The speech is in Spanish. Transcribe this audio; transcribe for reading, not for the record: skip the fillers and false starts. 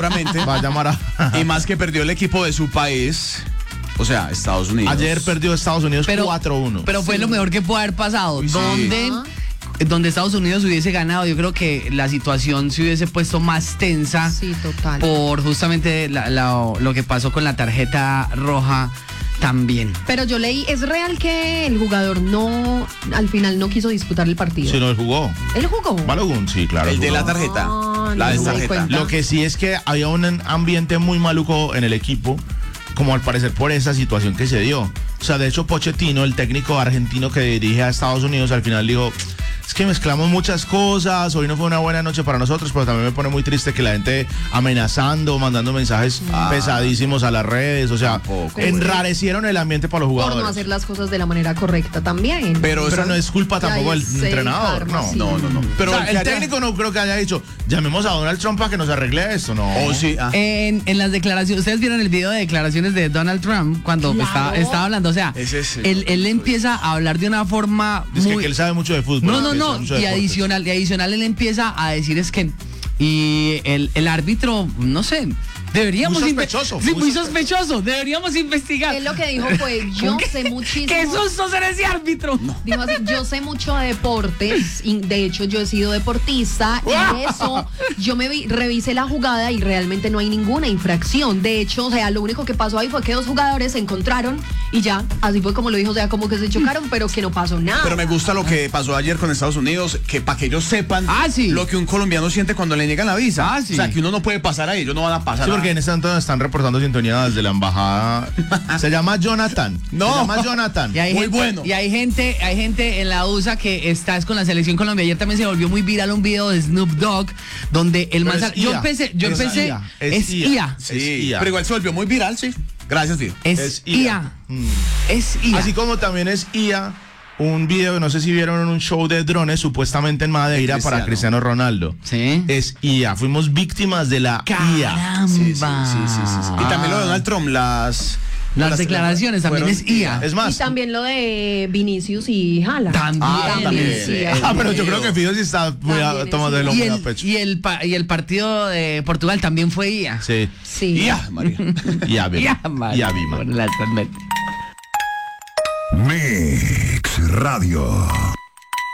seguramente. Va a llamar a... Y más que perdió el equipo de su país, o sea, Estados Unidos. Ayer perdió Estados Unidos Pero 4-1. Pero fue lo mejor que pudo haber pasado. Uy, sí. Donde Estados Unidos hubiese ganado, yo creo que la situación se hubiese puesto más tensa. Sí, total. Por justamente lo que pasó con la tarjeta roja también. Pero yo leí, ¿es real que el jugador al final no quiso disputar el partido? Sí, no, él jugó. ¿Él jugó? Balogun, sí, claro. El de jugó. la tarjeta. Ah, La no me di destarjeta. cuenta. Lo que sí es que había un ambiente muy maluco en el equipo, como al parecer por esa situación que se dio. O sea, de hecho, Pochettino, el técnico argentino que dirige a Estados Unidos, al final dijo, es que mezclamos muchas cosas, hoy no fue una buena noche para nosotros, pero también me pone muy triste que la gente amenazando, mandando mensajes pesadísimos a las redes, o sea, Tampoco. enrarecieron el ambiente para los Por jugadores. no hacer las cosas de la manera correcta también. Pero Pero no es culpa tampoco Ahí del se entrenador, karma, no. sí. No. Pero Pero el que haya- técnico no creo que haya dicho, llamemos a Donald Trump para que nos arregle esto, no. Oh, sí. En las declaraciones, ustedes vieron el video de declaraciones de Donald Trump cuando Claro. estaba hablando, o sea, Ese es él empieza a hablar de una forma Dice muy... que él sabe mucho de fútbol. No, que sabe mucho de y deportes. adicional él empieza a decir es que y el árbitro, no sé, deberíamos Muy sospechoso, sí, muy muy sospechoso, deberíamos investigar. Él lo que dijo fue, yo sé muchísimo. ¡Qué susto ser ese árbitro! Dijo así, yo sé mucho de deportes, y de hecho yo he sido deportista y eso, yo revisé la jugada y realmente no hay ninguna infracción. De hecho, o sea, lo único que pasó ahí fue que dos jugadores se encontraron y ya, así fue como lo dijo, o sea, como que se chocaron, pero que no pasó nada. Pero me gusta lo que pasó ayer con Estados Unidos, que para que ellos sepan Sí. lo que un colombiano siente cuando le niegan la visa. Sí. O sea, que uno no puede pasar ahí, ellos no van a pasar. Sí, porque en este momento están reportando sintonía desde la embajada. Se llama Jonathan. No. Se llama Jonathan. Y hay Muy gente, bueno. Y hay gente en la USA que está con la selección Colombia. Ayer también se volvió muy viral un video de Snoop Dogg donde el man Pero es yo IA. empecé Es IA. Sí, Es IA. pero igual se volvió muy viral, sí. Gracias, Fío. Es IA. Es IA. Así como también es IA un video, no sé si vieron en un show de drones supuestamente en Madeira para Cristiano Ronaldo. Sí. Es IA. Fuimos víctimas de la IA. Caramba. Sí. Y también lo de Donald Trump, las declaraciones también fueron es IA. Es Y más. también lo de Vinicius y Haaland. También. Sí, Pero yo creo que Fido sí está muy También tomando el es hombre Y a el, pecho. y el partido de Portugal también fue IA. Sí. Sí. IA, María. IA, IA, IA, Vima. Bueno, la- Mix Radio.